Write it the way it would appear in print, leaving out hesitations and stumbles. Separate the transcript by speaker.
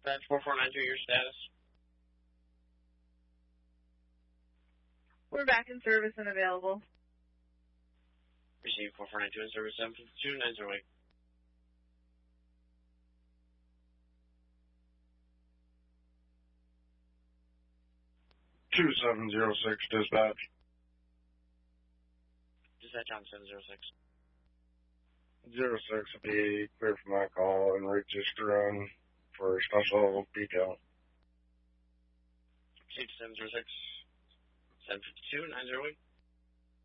Speaker 1: Badge 4492, your status.
Speaker 2: We're back in service and available.
Speaker 1: Receive 4492 in service 752-908.
Speaker 3: 2706 dispatch.
Speaker 1: Dispatch on 706.
Speaker 3: 06 will be clear for my call and reach this run for special detail.
Speaker 1: Receive 706. 752-908.